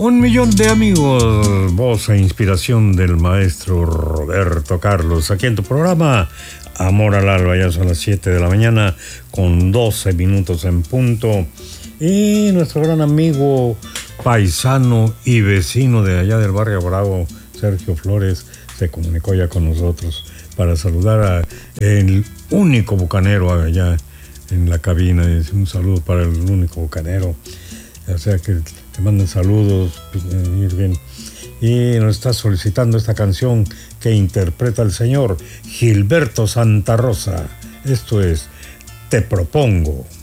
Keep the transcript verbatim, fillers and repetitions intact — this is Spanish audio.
Un millón de amigos, voz e inspiración del maestro Roberto Carlos, aquí en tu programa Amor al Alba. Ya son las siete de la mañana con doce minutos en punto. Y nuestro gran amigo, paisano y vecino de allá del barrio Bravo, Sergio Flores, se comunicó ya con nosotros para saludar a el único bucanero allá en la cabina. Un saludo para el único bucanero. O sea que te mandan saludos, Irving. Y nos está solicitando esta canción que interpreta el señor Gilberto Santa Rosa. Esto es Te Propongo.